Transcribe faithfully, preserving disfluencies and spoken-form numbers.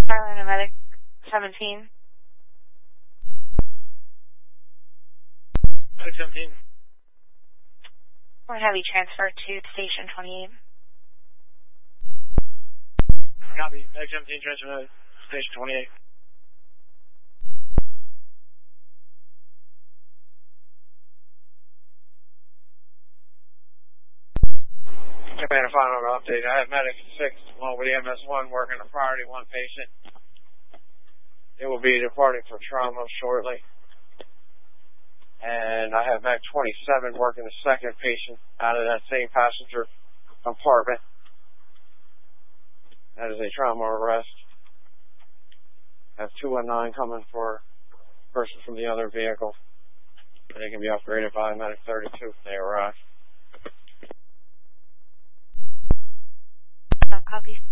Carolina Medic seventeen. Medic seventeen. We're going to have you transferred to Station twenty-eight. Copy. Medic seventeen, transfer to Station twenty-eight. Command a final update. I have Medic six along with E M S one working a priority one patient. It will be departing for trauma shortly. And I have Medic twenty-seven working the second patient out of that same passenger compartment. That is a trauma arrest. I have two one nine coming for a person from the other vehicle. They can be upgraded by Medic thirty-two if they arrive. Copy.